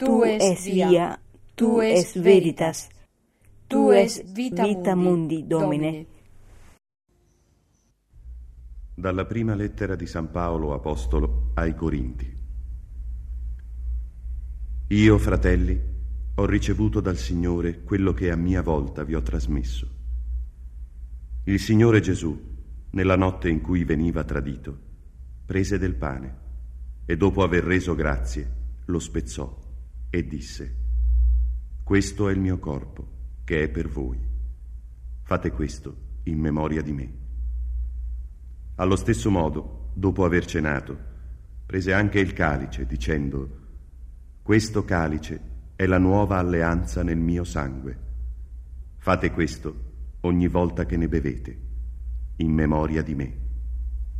tu es via, tu es veritas, tu es vita mundi, Domine. Dalla prima lettera di San Paolo Apostolo ai Corinti. Io, fratelli, ho ricevuto dal Signore quello che a mia volta vi ho trasmesso. Il Signore Gesù, nella notte in cui veniva tradito, prese del pane e dopo aver reso grazie, lo spezzò e disse: questo è il mio corpo, che è per voi. Fate questo in memoria di me. Allo stesso modo, dopo aver cenato, prese anche il calice, dicendo: questo calice è la nuova alleanza nel mio sangue. Fate questo ogni volta che ne bevete, in memoria di me.